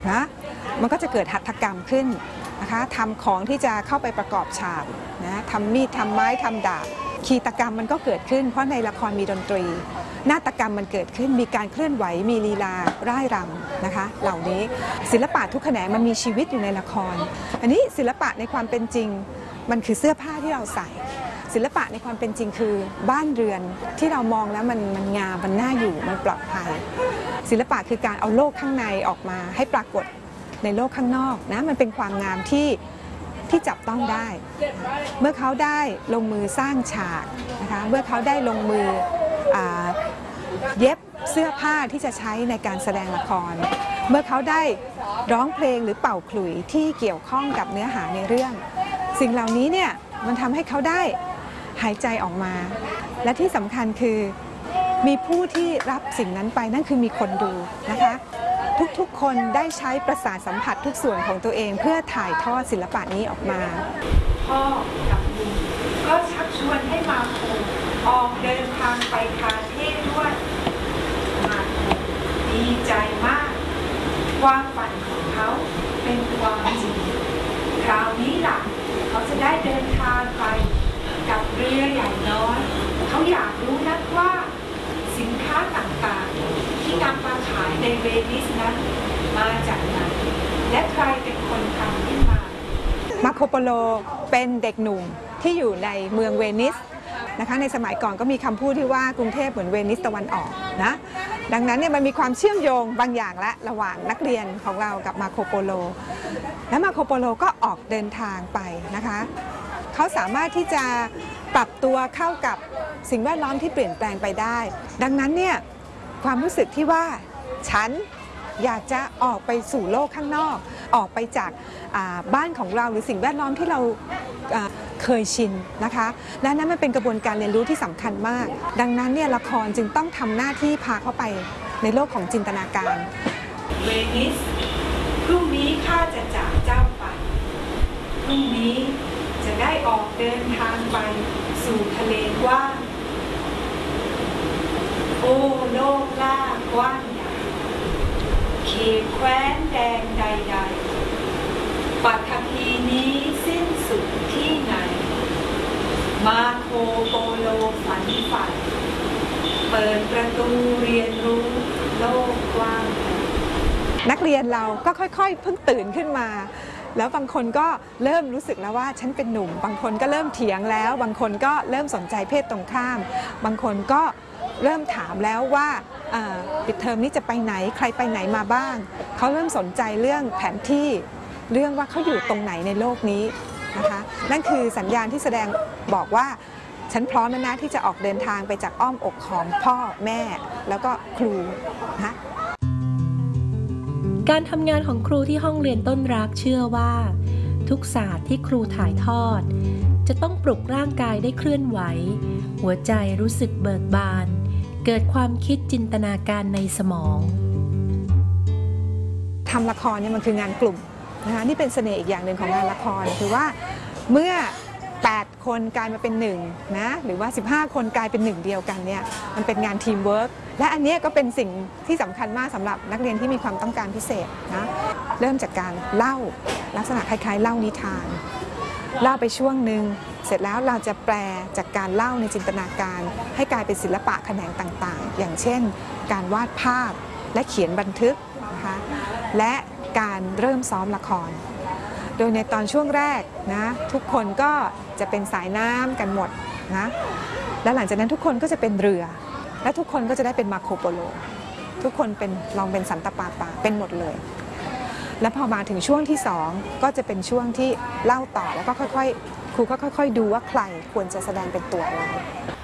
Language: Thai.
นะมันก็จะเกิดหัตถกรรมขึ้นนะคะทำของที่จะเข้าไปประกอบฉากนะทำมีดทำไม้ทำดาบคีตกรรมมันก็เกิดขึ้นเพราะในละครมีดนตรีนาฏกรรมมันเกิดขึ้นมีการเคลื่อนไหวมีลีลาร่ายรำนะคะเหล่านี้ศิลปะทุกแขนงมันมีชีวิตอยู่ในละครอันนี้ศิลปะในความเป็นจริงมันคือเสื้อผ้าที่เราใส่ศิลปะในความเป็นจริงคือบ้านเรือนที่เรามองแล้วมันงามมันน่าอยู่มันปลอดภัยศิลปะคือการเอาโลกข้างในออกมาให้ปรากฏในโลกข้างนอกนะมันเป็นความงามที่จับต้องได้เมื่อเขาได้ลงมือสร้างฉากนะคะเมื่อเขาได้ลงมือเย็บเสื้อผ้าที่จะใช้ในการแสดงละครเมื่อเขาได้ร้องเพลงหรือเป่าขลุ่ยที่เกี่ยวข้องกับเนื้อหาในเรื่องสิ่งเหล่านี้เนี่ยมันทำให้เขาได้หายใจออกมาและที่สำคัญคือมีผู้ที่รับสิ่งนั้นไปนั่นคือมีคนดูนะคะทุกๆคนได้ใช้ประสาทสัมผัสทุกส่วนของตัวเองเพื่อถ่ายทอดศิลปะนี้ออกมาพ่อกับลุงก็ชักชวนให้มาโคออกเดินทางไปคาเท่ด้วยมาโคดีใจมากความฝันของเขาเป็นความจริงคราวนี้ล่ะเขาจะได้เดินทางไปกับเรือใหญ่น้อยเขาอยากรู้นักว่าสินค้าต่างๆที่นำมาขายในเวนิสนั้นมาจากไหนและใครเป็นคนทำขึ้นมามาโคโปโลเป็นเด็กหนุ่มที่อยู่ในเมืองเวนิสนะคะในสมัยก่อนก็มีคำพูดที่ว่ากรุงเทพเหมือนเวนิสตะวันออกนะดังนั้นเนี่ยมันมีความเชื่อมโยงบางอย่างและระหว่างนักเรียนของเรากับมาโคโปโลและมาโคโปโลก็ออกเดินทางไปนะคะเขาสามารถที่จะปรับตัวเข้ากับสิ่งแวดล้อมที่เปลี่ยนแปลงไปได้ดังนั้นเนี่ยความรู้สึกที่ว่าฉันอยากจะออกไปสู่โลกข้างนอกออกไปจากบ้านของเราหรือสิ่งแวดล้อมที่เราเคยชินนะคะและนั้นมันเป็นกระบวนการเรียนรู้ที่สำคัญมากดังนั้นเนี่ยละครจึงต้องทำหน้าที่พาเข้าไปในโลกของจินตนาการเวนิสพรุ่งนี้ข้าจะจากเจ้าไปพรุ่งนี้จะได้ออกเดินทางไปสู่ทะเลกว้างโอ้โลกล่ากว้างใหญ่เขตแคว้นแดนใดๆปัทภีนี้สิ้นสุดที่ไหนมาโคโปโลฝันใฝ่เปิดประตูเรียนรู้โลกกว้างนักเรียนเราก็ค่อยๆเพิ่งตื่นขึ้นมาแล้วบางคนก็เริ่มรู้สึกแล้วว่าฉันเป็นหนุ่มบางคนก็เริ่มเถียงแล้วบางคนก็เริ่มสนใจเพศตรงข้ามบางคนก็เริ่มถามแล้วว่าปิดเทอมนี้จะไปไหนใครไปไหนมาบ้างเขาเริ่มสนใจเรื่องแผนที่เรื่องว่าเขาอยู่ตรงไหนในโลกนี้นะคะนั่นคือสัญญาณที่แสดงบอกว่าฉันพร้อมแล้วนะที่จะออกเดินทางไปจากอ้อมอกของพ่อแม่แล้วก็ครูนะการทำงานของครูที่ห้องเรียนต้นรักเชื่อว่าทุกศาสตร์ที่ครูถ่ายทอดจะต้องปลุกร่างกายได้เคลื่อนไหวหัวใจรู้สึกเบิกบานเกิดความคิดจินตนาการในสมองทำละครเนี่ยมันคืองานกลุ่มนะคะนี่เป็นเสน่ห์อีกอย่างหนึ่งของงานละครคือว่าเมื่อ8 คนกลายมาเป็น1นะหรือว่า15 คนกลายเป็น1เดียวกันเนี่ยมันเป็นงานทีมเวิร์กและอันนี้ก็เป็นสิ่งที่สำคัญมากสำหรับนักเรียนที่มีความต้องการพิเศษนะเริ่มจากการเล่าลักษณะคล้ายๆเล่านิทานเล่าไปช่วงหนึ่งเสร็จแล้วเราจะแปลจากการเล่าในจินตนาการให้กลายเป็นศิลปะแขนงต่างๆอย่างเช่นการวาดภาพและเขียนบันทึกนะคะและการเริ่มซ้อมละครโดยในตอนช่วงแรกนะทุกคนก็จะเป็นสายน้ำกันหมดนะและหลังจากนั้นทุกคนก็จะเป็นเรือและทุกคนก็จะได้เป็นมาโคโปโลทุกคนเป็นลองเป็นสันตะปาปาเป็นหมดเลยและพอมาถึงช่วงที่2ก็จะเป็นช่วงที่เล่าต่อแล้วก็ค่อยๆครูก็ค่อยๆดูว่าใครควรจะแสดงเป็นตัวอะไร